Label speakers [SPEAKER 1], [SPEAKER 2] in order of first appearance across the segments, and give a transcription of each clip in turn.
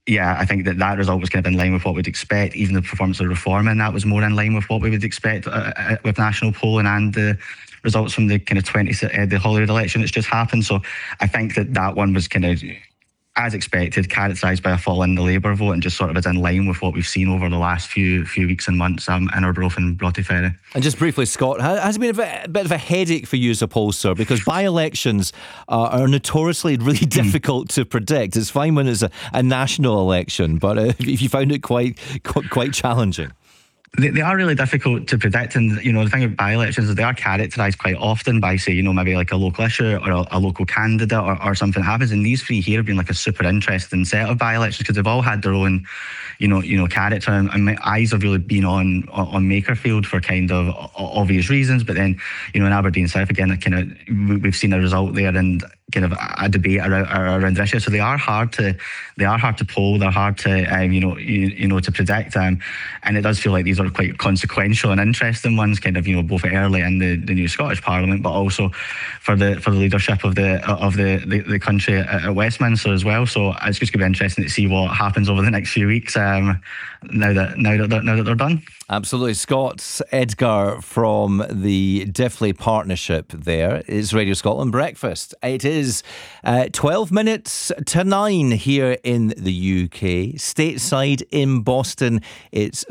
[SPEAKER 1] yeah, I think that result was kind of in line with what we'd expect. Even the performance of Reform in that was more in line with what we would expect with national polling and the results from the kind of the Holyrood election that's just happened. So I think that one was kind of, as expected, characterised by a fall in the Labour vote and just sort of is in line with what we've seen over the last few weeks and months in Arbroath and Broughty Ferry.
[SPEAKER 2] And just briefly, Scott, has it been a bit of a headache for you as a pollster? Because by-elections are notoriously really difficult to predict. It's fine when it's a national election, but if you found it quite challenging.
[SPEAKER 1] They are really difficult to predict, and the thing about by-elections is they are characterised quite often by, say, maybe like a local issue or a local candidate or something happens. And these three here have been like a super interesting set of by-elections because they've all had their own, character. And my eyes have really been on Makerfield for kind of obvious reasons, but then in Aberdeen South again, we've seen a result there and kind of a debate around the issue. So they are hard to poll. They're hard to to predict. And it does feel like these are quite consequential and interesting ones, kind of both early in the new Scottish Parliament, but also for the leadership of the country at Westminster as well. So it's just going to be interesting to see what happens over the next few weeks. Now that they're done.
[SPEAKER 2] Absolutely. Scott Edgar from the Diffley Partnership there. It's Radio Scotland Breakfast. It is 12 minutes to 9 here in the UK. Stateside in Boston, it's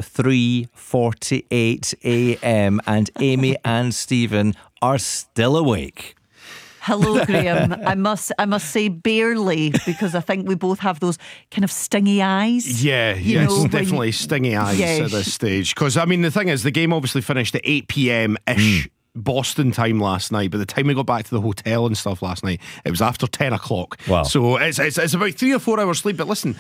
[SPEAKER 2] 3:48 a.m. and Amy and Stephen are still awake.
[SPEAKER 3] Hello, Graham. I must say barely, because I think we both have those kind of stingy eyes.
[SPEAKER 4] Yeah, definitely stingy eyes at this stage. Because, the thing is, the game obviously finished at 8 p.m-ish. Boston time last night. By the time we got back to the hotel and stuff last night, it was after 10 o'clock.
[SPEAKER 2] Wow.
[SPEAKER 4] So it's about 3 or 4 hours sleep. But listen,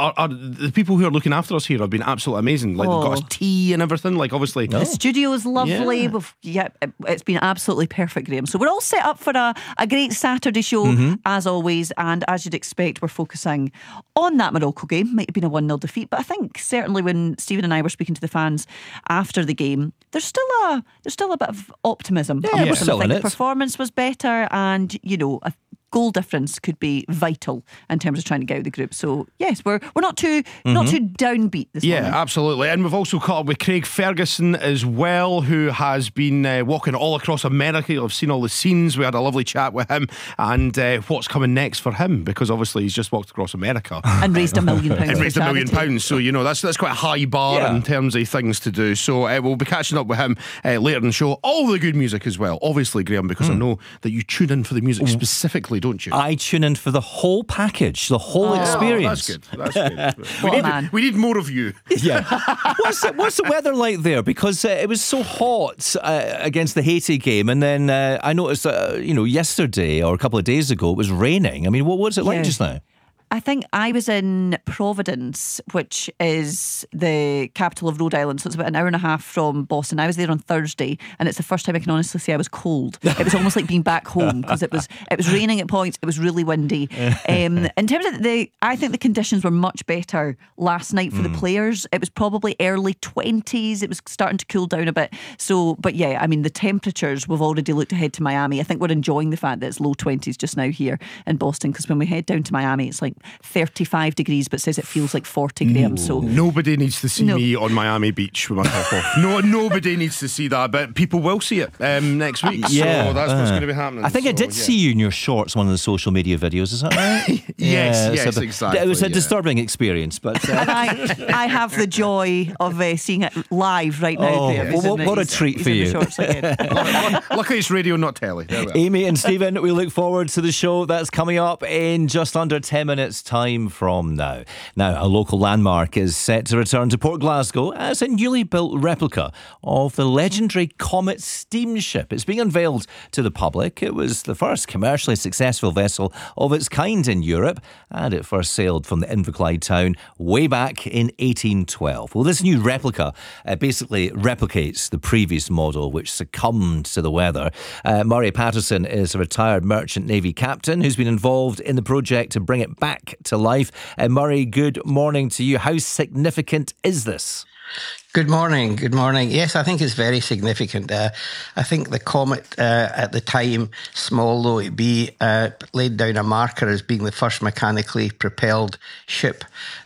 [SPEAKER 4] the people who are looking after us here have been absolutely amazing. Like they've got us tea and everything. Like obviously
[SPEAKER 3] the studio is lovely. It's been absolutely perfect, Graham. So we're all set up for a great Saturday show as always, and as you'd expect, we're focusing on that Morocco game. Might have been a 1-0 defeat, but I think certainly when Stephen and I were speaking to the fans after the game, there's still a bit of optimism.
[SPEAKER 2] Yeah, we're still in it.
[SPEAKER 3] The performance was better, and a goal difference could be vital in terms of trying to get out of the group. So yes, we're not too downbeat this morning.
[SPEAKER 4] Yeah, absolutely. And we've also caught up with Craig Ferguson as well, who has been walking all across America. You'll have seen all the scenes. We had a lovely chat with him, and what's coming next for him, because obviously he's just walked across America
[SPEAKER 3] and raised £1 million
[SPEAKER 4] and raised £1 million. So that's quite a high bar in terms of things to do. So we'll be catching up with him later in the show. All the good music as well, obviously, Graham, because I know that you tune in for the music specifically, don't you?
[SPEAKER 2] I tune in for the whole package, the whole experience.
[SPEAKER 4] That's good. We need more of you.
[SPEAKER 2] Yeah. What's the weather like there? Because it was so hot against the Haiti game, and then I noticed yesterday or a couple of days ago it was raining. I mean, what's it like just now?
[SPEAKER 3] I think I was in Providence, which is the capital of Rhode Island, so it's about an hour and a half from Boston. I was there on Thursday, and it's the first time I can honestly say I was cold. It was almost like being back home, because it was raining at points, it was really windy. In terms of I think the conditions were much better last night for the players. It was probably early 20s. It was starting to cool down a bit. So, but yeah, the temperatures, we've already looked ahead to Miami. I think we're enjoying the fact that it's low 20s just now here in Boston, because when we head down to Miami, it's like 35 degrees, but says it feels like 40, Graham. So
[SPEAKER 4] nobody needs to see me on Miami Beach with my top off. No, nobody needs to see that, but people will see it next week.
[SPEAKER 2] Yeah,
[SPEAKER 4] so that's what's going to be happening.
[SPEAKER 2] I think I did see you in your shorts, one of the social media videos. Is that right?
[SPEAKER 4] Yes, exactly.
[SPEAKER 2] It was a disturbing experience, but
[SPEAKER 3] and I have the joy of seeing it live right now. Graham.
[SPEAKER 2] What a treat for you.
[SPEAKER 4] Luckily it's radio, not telly.
[SPEAKER 2] Amy and Stephen, we look forward to the show that's coming up in just under 10 minutes time from now. Now, a local landmark is set to return to Port Glasgow as a newly built replica of the legendary Comet steamship. It's being unveiled to the public. It was the first commercially successful vessel of its kind in Europe, and it first sailed from the Inverclyde town way back in 1812. Well, this new replica basically replicates the previous model, which succumbed to the weather. Murray Patterson is a retired Merchant Navy captain who's been involved in the project to bring it back to life. Murray, good morning to you. How significant is this?
[SPEAKER 5] Good morning. Yes, I think it's very significant. I think the Comet at the time, small though it be, laid down a marker as being the first mechanically propelled ship